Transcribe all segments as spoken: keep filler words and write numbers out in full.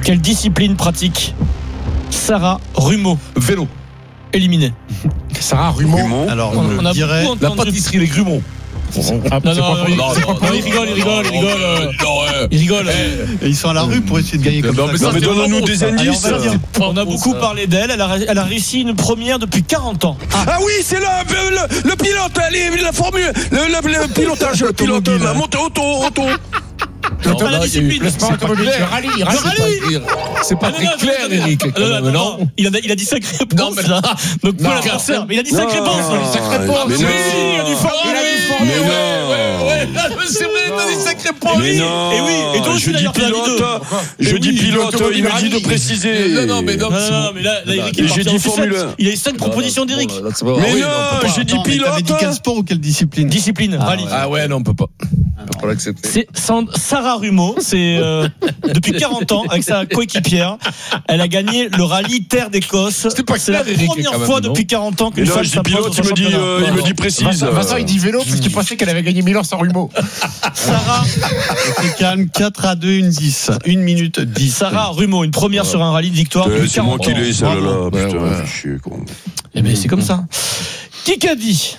Quelle discipline pratique Sarah Rumeau? Vélo. Éliminé. Sarah Rumeau. Rumeau. Alors, On, on on a dirait beaucoup La entendu- pâtisserie, les grumeaux. Non, non, non, il- non, c'est non, pas- non, il rigole, il rigole, il rigole. euh, Non, ouais. Il rigole. et ils sont à la rue pour essayer de gagner comme Non, ça. mais ça, Non, mais c'est donne-nous vraiment des ça. Allez, on indices. va dire. On a beaucoup parlé d'elle. Elle a, elle a réussi une première depuis quarante ans. Ah oui, c'est le, le, le pilote, allez, la formule, le, le, le pilotage, le pilote, Automobile. la moto, auto, auto. Non, Pas la là, il y a eu discipline. placement C'est pas automobile. clair. Le rallye, Le rallye. rallye. C'est pas Ah, très non, non, clair, attends, Eric. attends, quand attends, même, attends. non Il a, il a dit sacrée réponse. Non, mais- là. Donc, Non. Paul Adversaire. Mais il a dit sacrée Non. réponse. Sacrée Ah, réponse. mais Oui, non. il a dit fort. Il a dit fort. Mais Ouais, non. ouais, ouais. Ah, mais c'est vrai, il a dit sacré point. Mais non. Et oui, et toi aussi, je dis d'ailleurs, t'en as dit pilote, deux. je Et dis oui, pilote, l'automobile il me dit rallye. de préciser. Non, non, mais non, Non, c'est non, bon. mais là, là Eric Et est j'ai parti dit en sucette. Formule un. Il a eu cinq propositions d'Eric. Bon, là, c'est pas- Mais ah oui, non, on peut pas. j'ai dit Attends, mais t'avais dit pilote. quel sport ou quelle discipline? Discipline, Ah, rallye. ouais. Ah ouais, non, on peut pas. On peut l'accepter. C'est Sand- Sarah Rumeau, c'est euh, depuis quarante ans avec sa coéquipière, elle a gagné le rallye Terre d'Écosse. C'était pas C'est la clair, Eric, première quand même, fois non depuis quarante ans Mais qu'une non, femme je dis s'impose pilote, dans il son me dit, championnat. euh, il me dit précise. Vincent, Vincent, il dit vélo parce qu'il pensait qu'elle avait gagné Milan sans Rumeau. Sarah, C'est calme, quatre à deux, une dix. une minute dix. Sarah Rumeau, une première sur un rallye de victoire Euh, depuis C'est moi quarante qui ans. l'ai, celle-là. Bravo. Putain, Ouais, ouais. fais chier, quoi. Eh ben, c'est comme ça. Qui qu'a dit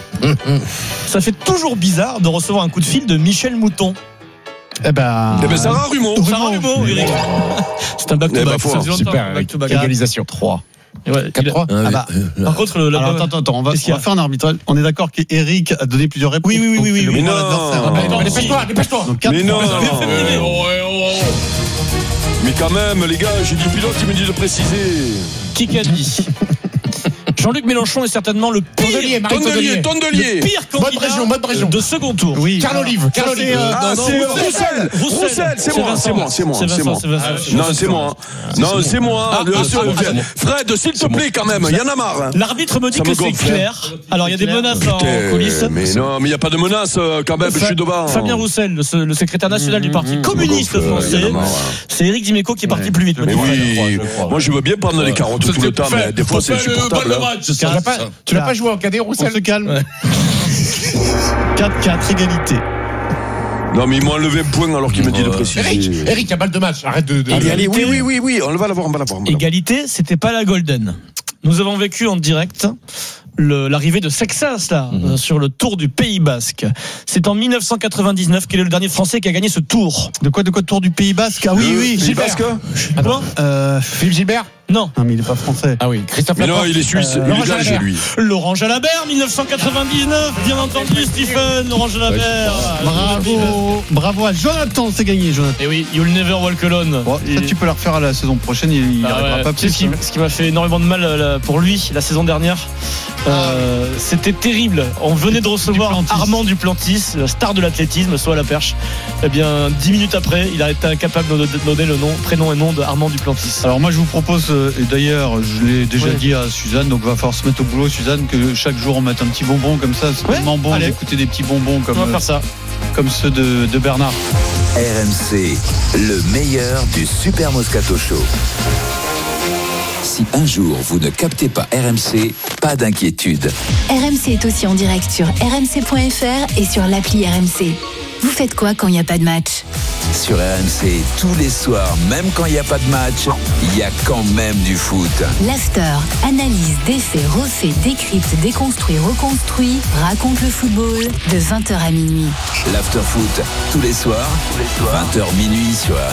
Ça fait toujours bizarre de recevoir un coup de fil de Michel Mouton. Eh ben. Eh ben, Sarah Rumeau. Sarah Rumeau, Eric. C'est un Eh ben, back-to-back. fort. Ça faisait longtemps, Super, back-to-back. Eric. Égalisation. trois. Et ouais, il a- quatre trois. Ah bah, Par contre, le, la Alors bonne- attends, attends, on va, Qu'est-ce qu'il y on a va faire un arbitrage. On est d'accord qu'Eric a donné plusieurs réponses. Oui, oui, oui, donc oui, c'est oui, le oui. point Mais à non. l'adversaire. Ah, Attends, dépêche-toi, dépêche-toi. Donc quatre Mais non. points. Ouais, ouais, ouais. Mais quand même, les gars, j'ai dit pilote, il me dit de préciser. Qui qu'a dit Jean-Luc Mélenchon est certainement le Tondelier, pire, Marie Tondelier, Tondelier. Tondelier. le pire Bonne candidat région, bonne région. de second tour. Oui. Carl Olive, Carl Ça, c'est, Olive. euh, Ah, non, c'est non, Roussel. Roussel, c'est moi, c'est moi, c'est moi, C'est c'est moi. Vincent, c'est Vincent. Non, c'est moi. Non, c'est moi. Ah, Le- ah, ce- ah, ah, Fred, s'il te plaît, quand même, il y en a marre. hein. L'arbitre me dit Ça que me c'est gonfle. clair. Alors il y a des menaces en Putain, coulisses. Mais non, mais il n'y a pas de menace euh, quand même, je Fa- suis devant. Fabien Roussel, le, le secrétaire national du Parti communiste Ça me gonfle, français. il y en a marre, hein. C'est Éric Dimeco qui est parti Ouais. plus vite. me Mais dit Fred. oui, moi je veux bien prendre les carottes tout le temps, mais des fois c'est insupportable. hein. Tu l'as pas, tu l'as pas joué en cadet, On Roussel? se calme. quatre quatre, égalité. Non, mais ils m'ont enlevé un point alors qu'il me dit de Eric, préciser. Eric, il y a balle de match. Arrête de. de- Allez, de- allez, oui, oui, oui, oui, on va l'avoir, on va l'avoir. on va l'avoir. Égalité, c'était pas la Golden. Nous avons vécu en direct le- l'arrivée de Sexas là, Mhm. euh, sur le Tour du Pays Basque. C'est en dix-neuf cent quatre-vingt-dix-neuf qu'il est le dernier Français qui a gagné ce Tour. De quoi, de quoi, Tour du Pays Basque? Ah oui, Le oui. Pays Gilbert. Basque. Quoi Euh, Philippe Gilbert? Non, non, mais il est pas français. Ah oui, Christophe Mais non, Laporte. il est suisse, Euh, il Laurent est belge Jalabert. lui. Laurent Jalabert, dix-neuf cent quatre-vingt-dix-neuf, bien entendu Stephen, Laurent Jalabert. Bravo, bravo à Jonathan, c'est gagné, Jonathan. Et oui, You'll Never Walk Alone. Bon, Et- ça, tu peux la refaire à la saison prochaine, il, il Ah arrivera ouais, pas tu sais plus. ce qui, hein. ce qui m'a fait énormément de mal euh, pour lui la saison dernière. Euh, c'était terrible. On venait de recevoir Duplantis. Armand Duplantis, la star de l'athlétisme, soit à la perche. Eh bien, dix minutes après, il a été incapable de de donner le nom, prénom et nom de Armand Duplantis. Alors moi je vous propose, euh, et d'ailleurs je l'ai déjà Ouais. dit à Suzanne, donc va falloir se mettre au boulot Suzanne, que chaque jour on mette un petit bonbon comme ça, c'est Ouais, tellement bon allez. d'écouter des petits bonbons comme, On va euh, faire ça. comme ceux de, de Bernard. R M C, le meilleur du Super Moscato Show. Si un jour vous ne captez pas R M C, pas d'inquiétude. R M C est aussi en direct sur r m c point f r et sur l'appli R M C. Vous faites quoi quand il n'y a pas de match? Sur R M C, tous les soirs, même quand il n'y a pas de match, il y a quand même du foot. L'after, analyse, défait, refait, décrypte, déconstruit, reconstruit, raconte le football de vingt heures à minuit. L'after foot, tous les soirs, vingt heures minuit sur R M C.